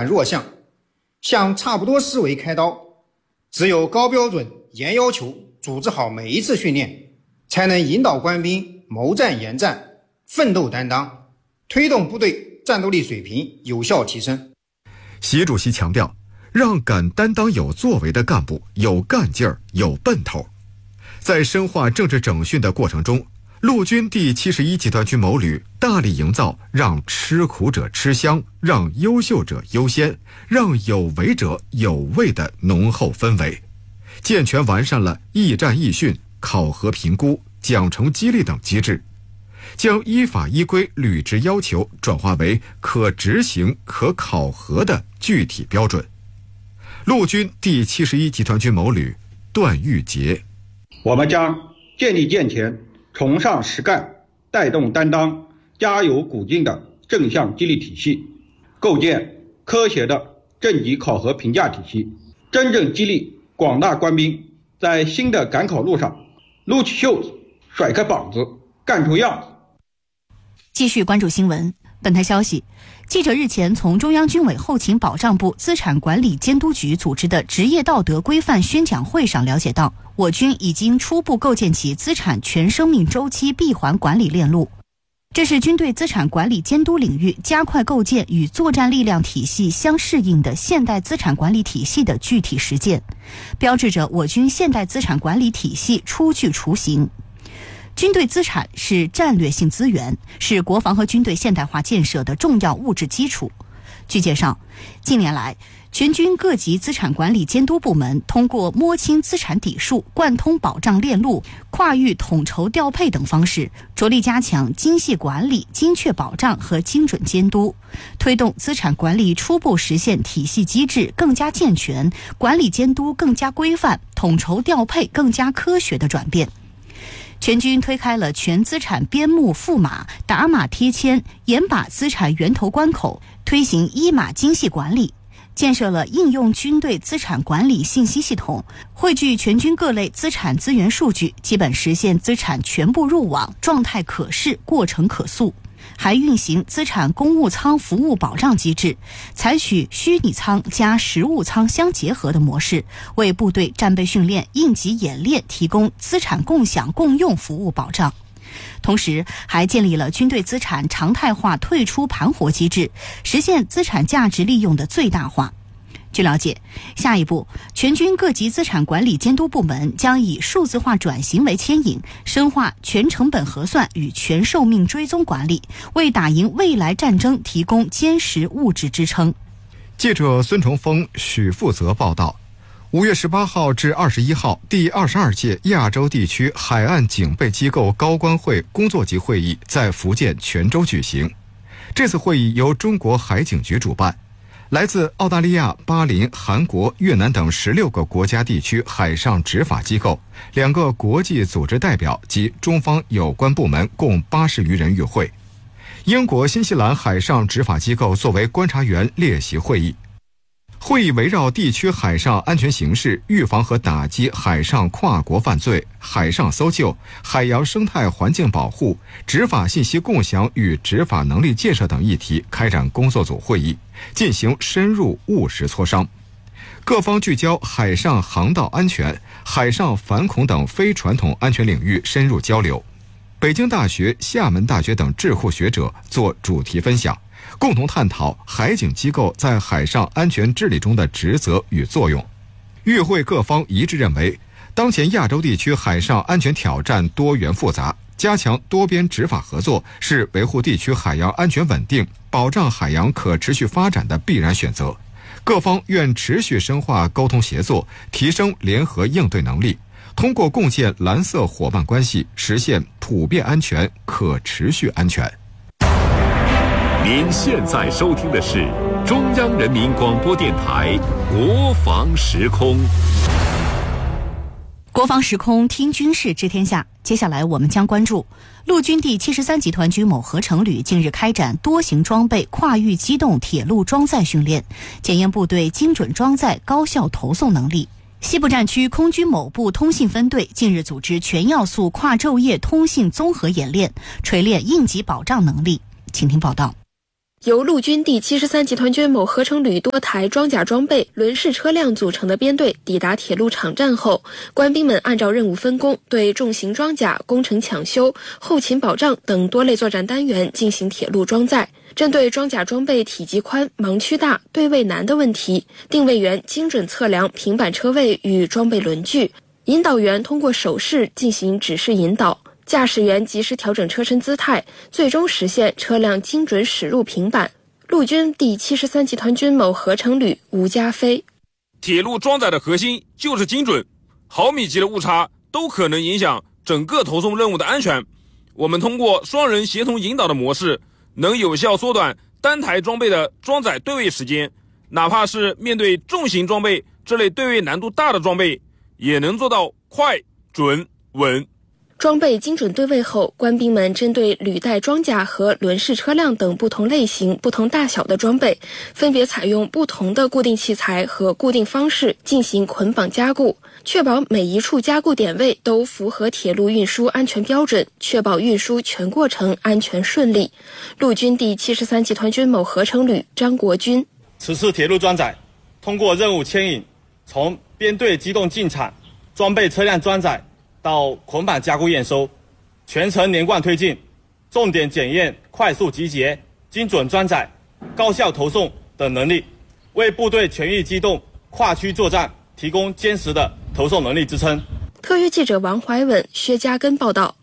反弱项，向差不多思维开刀。只有高标准、严要求，组织好每一次训练，才能引导官兵谋战研战，奋斗担当，推动部队战斗力水平有效提升。 习主席强调，让敢担当有作为的干部有干劲儿、有奔头。在深化政治整训的过程中，陆军第71集团军某旅大力营造让吃苦者吃香、让优秀者优先、让有为者有位的浓厚氛围，健全完善了议战议训、考核评估、奖惩激励等机制，将依法依规履职要求转化为可执行、可考核的具体标准。陆军第71集团军某旅段玉杰： 我们将建立健全崇尚实干、带动担当、加油鼓劲的正向激励体系，构建科学的政绩考核评价体系，真正激励广大官兵在新的赶考路上撸起袖子、甩开膀子、干出样子。 继续关注新闻。本台消息，记者日前从中央军委后勤保障部资产管理监督局组织的职业道德规范宣讲会上了解到，我军已经初步构建起资产全生命周期闭环管理链路，这是军队资产管理监督领域加快构建与作战力量体系相适应的现代资产管理体系的具体实践，标志着我军现代资产管理体系初具雏形。军队资产是战略性资源，是国防和军队现代化建设的重要物质基础。据介绍，近年来，全军各级资产管理监督部门通过摸清资产底数、贯通保障链路、跨域统筹调配等方式，着力加强精细管理、精确保障和精准监督，推动资产管理初步实现体系机制更加健全、管理监督更加规范、统筹调配更加科学的转变。全军推开了全资产编目赋码、打码贴签，严把资产源头关口，推行依码精细管理，建设了应用军队资产管理信息系统，汇聚全军各类资产资源数据，基本实现资产全部入网，状态可视，过程可溯。还运行资产公务仓服务保障机制，采取虚拟仓加实物仓相结合的模式，为部队战备训练、应急演练提供资产共享共用服务保障。同时还建立了军队资产常态化退出盘活机制，实现资产价值利用的最大化。据了解，下一步全军各级资产管理监督部门将以数字化转型为牵引，深化全成本核算与全寿命追踪管理，为打赢未来战争提供坚实物质支撑。 记者孙崇峰、许富泽报道，5月18号至21号，第22届亚洲地区海岸警备机构高官会工作级会议在福建泉州举行。这次会议由中国海警局主办，来自澳大利亚、巴林、韩国、越南等16个国家地区海上执法机构、2个国际组织代表及中方有关部门共80余人与会。英国、新西兰海上执法机构作为观察员列席会议。会议围绕地区海上安全形势、预防和打击海上跨国犯罪、海上搜救、海洋生态环境保护、执法信息共享与执法能力建设等议题开展工作组会议，进行深入务实磋商。各方聚焦海上航道安全、海上反恐等非传统安全领域深入交流。北京大学、厦门大学等智库学者做主题分享，共同探讨海警机构在海上安全治理中的职责与作用。与会各方一致认为，当前亚洲地区海上安全挑战多元复杂，加强多边执法合作是维护地区海洋安全稳定、保障海洋可持续发展的必然选择。各方愿持续深化沟通协作，提升联合应对能力，通过共建蓝色伙伴关系，实现普遍安全、可持续安全。 您现在收听的是中央人民广播电台国防时空。 国防时空听军事知天下，接下来我们将关注陆军第73集团军某合成旅近日开展多型装备跨域机动铁路装载训练，检验部队精准装载、高效投送能力。西部战区空军某部通信分队近日组织全要素跨昼夜通信综合演练，锤炼应急保障能力。请听报道。 由陆军第73集团军某合成旅多台装甲装备、轮式车辆组成的编队抵达铁路场站后，官兵们按照任务分工，对重型装甲、工程抢修、后勤保障等多类作战单元进行铁路装载。针对装甲装备体积宽、盲区大、对位难的问题，定位员精准测量平板车位与装备轮距，引导员通过手势进行指示引导，驾驶员及时调整车身姿态，最终实现车辆精准驶入平板。陆军第73集团军某合成旅吴家飞： 铁路装载的核心就是精准，毫米级的误差都可能影响整个投送任务的安全。我们通过双人协同引导的模式，能有效缩短单台装备的装载对位时间，哪怕是面对重型装备这类对位难度大的装备，也能做到快、准、稳。 装备精准对位后，官兵们针对履带装甲和轮式车辆等不同类型、不同大小的装备，分别采用不同的固定器材和固定方式进行捆绑加固，确保每一处加固点位都符合铁路运输安全标准，确保运输全过程安全顺利。陆军第73集团军某合成旅张国军： 此次铁路装载通过任务牵引，从编队机动进场、装备车辆装载到捆绑加固验收，全程连贯推进，重点检验快速集结、精准装载、高效投送等能力，为部队全域机动、跨区作战提供坚实的投送能力支撑。 特约记者王怀文、薛家根报道。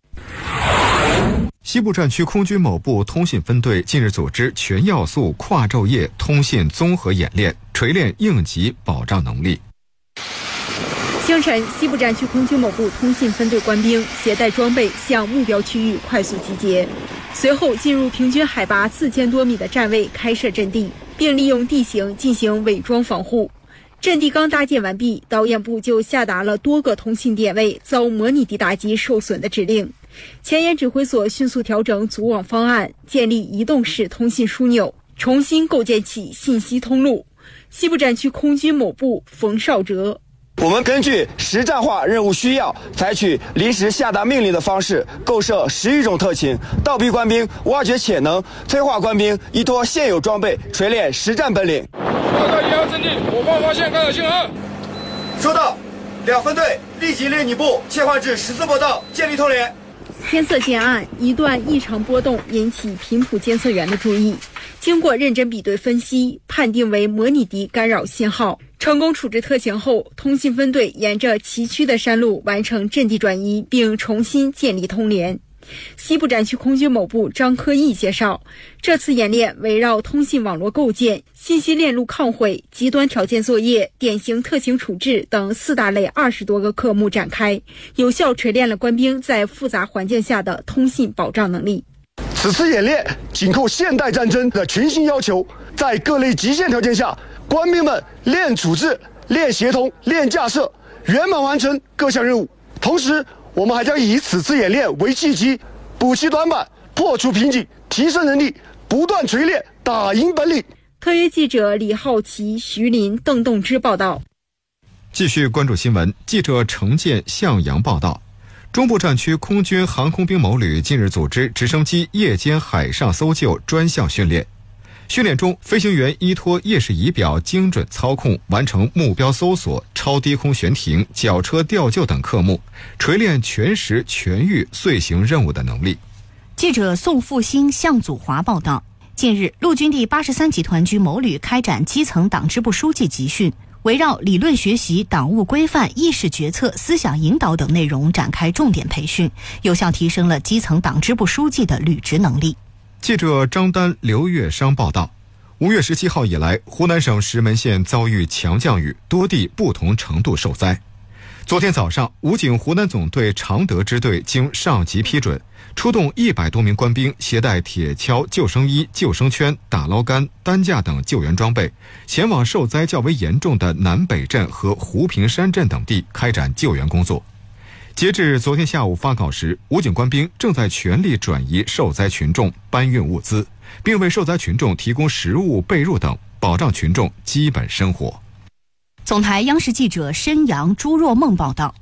西部战区空军某部通信分队近日组织全要素跨昼夜通信综合演练，锤炼应急保障能力。 清晨，西部战区空军某部通信分队官兵携带装备向目标区域快速集结，随后进入平均海拔4000多米的站位开设阵地，并利用地形进行伪装防护。阵地刚搭建完毕，导演部就下达了多个通信点位遭模拟敌打击受损的指令。前沿指挥所迅速调整组网方案，建立移动式通信枢纽，重新构建起信息通路。西部战区空军某部冯绍哲： 我们根据实战化任务需要，采取临时下达命令的方式，构设11种特勤，倒逼官兵挖掘潜能，催化官兵依托现有装备，锤炼实战本领。 报告1号阵地，火炮发现，干扰信号。 收到，2分队立即列你部切换至14波道，建立通联。 天色渐暗，一段异常波动引起频谱监测员的注意。经过认真比对分析，判定为模拟敌干扰信号。成功处置特情后，通信分队沿着崎岖的山路完成阵地转移，并重新建立通联。西部战区空军某部张科义介绍，这次演练围绕通信网络构建、信息链路抗毁、极端条件作业、典型特情处置等4大类20多个科目展开，有效锤炼了官兵在复杂环境下的通信保障能力。 此次演练紧扣现代战争的群星要求，在各类极限条件下，官兵们练处置、练协同、练架设，圆满完成各项任务。同时，我们还将以此次演练为契机，补齐短板，破除瓶颈，提升能力，不断锤炼，打赢本领。 特约记者李浩奇、徐林、邓栋之报道。 继续关注新闻，记者程建、向阳报道。中部战区空军航空兵某旅近日组织直升机夜间海上搜救专项训练。训练中，飞行员依托夜视仪表精准操控，完成目标搜索、超低空悬停、绞车吊救等科目，锤炼全时全域遂行任务的能力。 记者宋复兴、向祖华报道。近日，陆军第83集团军某旅开展基层党支部书记集训，围绕理论学习、党务规范、意识决策、思想引导等内容展开重点培训，有效提升了基层党支部书记的履职能力。 记者张丹、刘月商报道，5月17号以来，湖南省石门县遭遇强降雨，多地不同程度受灾。昨天早上，武警湖南总队常德支队经上级批准，出动100多名官兵，携带铁锹、救生衣、救生圈、打捞杆、担架等救援装备，前往受灾较为严重的南北镇和湖平山镇等地开展救援工作。截至昨天下午发稿时，武警官兵正在全力转移受灾群众，搬运物资，并为受灾群众提供食物、被褥等，保障群众基本生活。 总台央视记者申阳、朱若梦报道。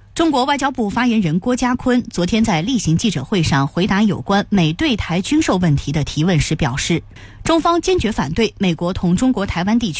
中国外交部发言人郭家坤昨天在例行记者会上回答有关美对台军售问题的提问时表示，中方坚决反对美国同中国台湾地区